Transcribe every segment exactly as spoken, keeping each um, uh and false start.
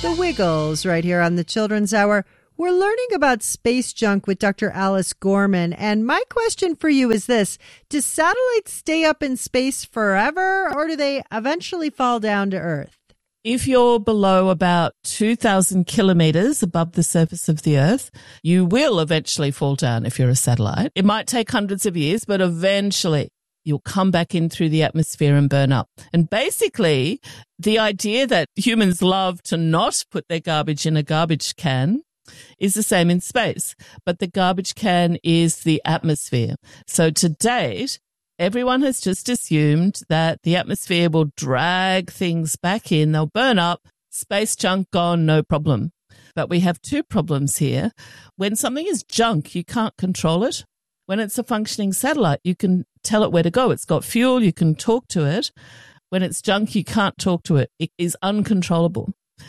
The Wiggles right here on the Children's Hour. We're learning about space junk with Doctor Alice Gorman. And my question for you is this. Do satellites stay up in space forever, or do they eventually fall down to Earth? If you're below about two thousand kilometers above the surface of the Earth, you will eventually fall down if you're a satellite. It might take hundreds of years, but eventually you'll come back in through the atmosphere and burn up. And basically, the idea that humans love to not put their garbage in a garbage can is the same in space, but the garbage can is the atmosphere. So to date, everyone has just assumed that the atmosphere will drag things back in, they'll burn up, space junk gone, no problem. But we have two problems here. When something is junk, you can't control it. When it's a functioning satellite, you can tell it where to go. It's got fuel, you can talk to it. When it's junk, you can't talk to it. It is uncontrollable.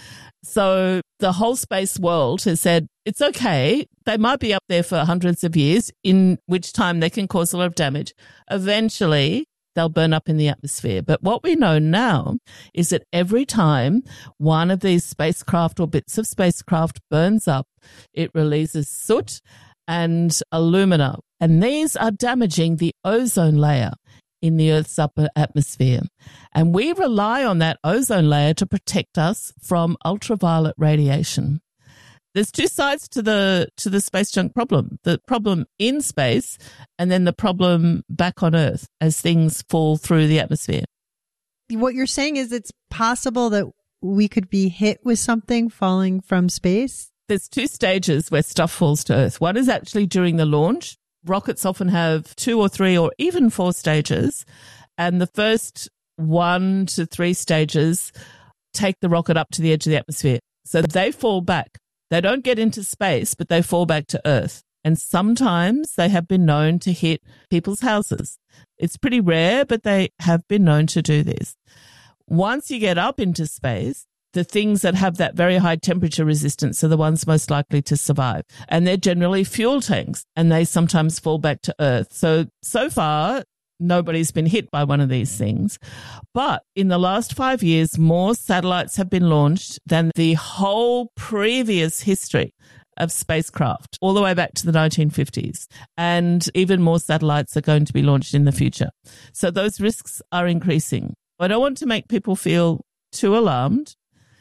So the whole space world has said, it's okay. They might be up there for hundreds of years, in which time they can cause a lot of damage. Eventually, they'll burn up in the atmosphere. But what we know now is that every time one of these spacecraft or bits of spacecraft burns up, it releases soot and alumina. And these are damaging the ozone layer in the Earth's upper atmosphere. And we rely on that ozone layer to protect us from ultraviolet radiation. There's two sides to the to the space junk problem. The problem in space and then the problem back on Earth as things fall through the atmosphere. What you're saying is it's possible that we could be hit with something falling from space? There's two stages where stuff falls to Earth. One is actually during the launch. Rockets often have two or three or even four stages. And the first one to three stages take the rocket up to the edge of the atmosphere. So they fall back. They don't get into space, but they fall back to Earth. And sometimes they have been known to hit people's houses. It's pretty rare, but they have been known to do this. Once you get up into space, the things that have that very high temperature resistance are the ones most likely to survive. And they're generally fuel tanks, and they sometimes fall back to Earth. So, so far, nobody's been hit by one of these things. But in the last five years, more satellites have been launched than the whole previous history of spacecraft, all the way back to the nineteen fifties. And even more satellites are going to be launched in the future. So those risks are increasing. I don't want to make people feel too alarmed,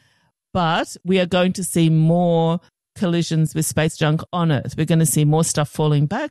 but we are going to see more collisions with space junk on Earth. We're going to see more stuff falling back.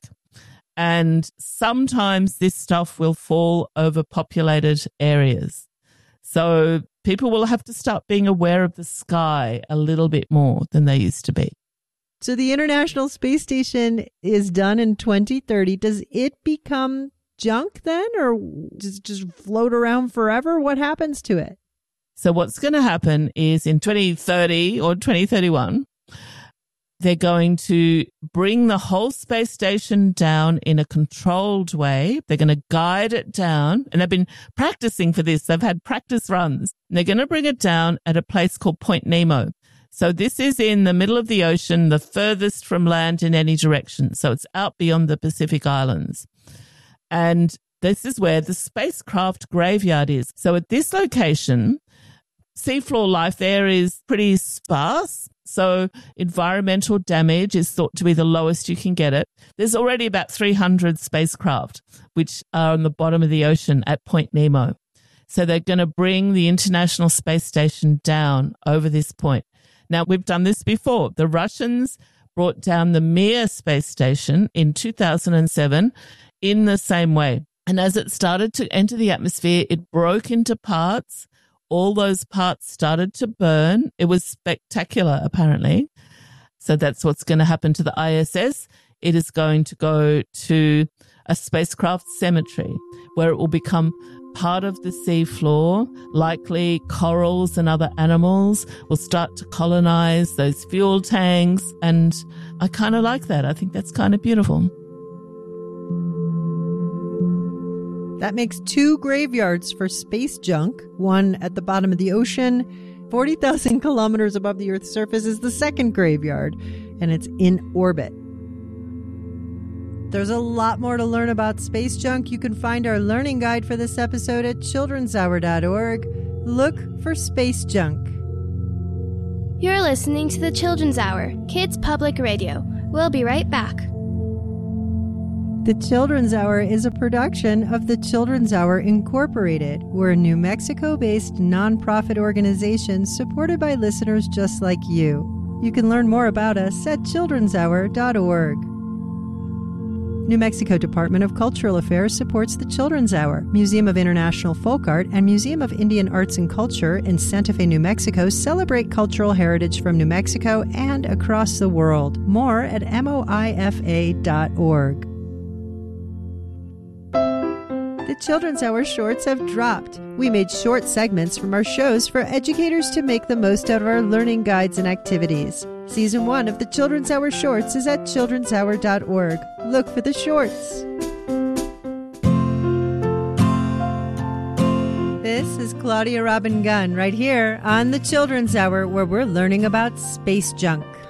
And sometimes this stuff will fall over populated areas. So people will have to start being aware of the sky a little bit more than they used to be. So the International Space Station is done in twenty thirty. Does it become junk then, or just, just float around forever? What happens to it? So what's going to happen is in twenty thirty or twenty thirty-one, they're going to bring the whole space station down in a controlled way. They're going to guide it down, and they've been practicing for this. They've had practice runs. And they're going to bring it down at a place called Point Nemo. So this is in the middle of the ocean, the furthest from land in any direction. So it's out beyond the Pacific Islands. And this is where the spacecraft graveyard is. So at this location, seafloor life there is pretty sparse. So environmental damage is thought to be the lowest you can get it. There's already about three hundred spacecraft, which are on the bottom of the ocean at Point Nemo. So they're going to bring the International Space Station down over this point. Now, we've done this before. The Russians brought down the Mir space station in two thousand seven in the same way. And as it started to enter the atmosphere, it broke into parts. All those parts started to burn. It was spectacular, apparently. So that's what's going to happen to the I S S. It is going to go to a spacecraft cemetery where it will become part of the seafloor. Likely corals and other animals will start to colonize those fuel tanks. And I kind of like that. I think that's kind of beautiful. That makes two graveyards for space junk. One at the bottom of the ocean, forty thousand kilometers above the Earth's surface is the second graveyard, and it's in orbit. There's a lot more to learn about space junk. You can find our learning guide for this episode at children's hour dot org. Look for space junk. You're listening to the Children's Hour, Kids Public Radio. We'll be right back. The Children's Hour is a production of the Children's Hour Incorporated. We're a New Mexico-based nonprofit organization supported by listeners just like you. You can learn more about us at children's hour dot org. New Mexico Department of Cultural Affairs supports the Children's Hour. Museum of International Folk Art and Museum of Indian Arts and Culture in Santa Fe, New Mexico celebrate cultural heritage from New Mexico and across the world. More at M O I F A dot org. The Children's Hour shorts have dropped. We made short segments from our shows for educators to make the most out of our learning guides and activities. Season one of the Children's Hour shorts is at children's hour dot org. Look for the shorts. This is Claudia Robin Gunn right here on the Children's Hour, where we're learning about space junk.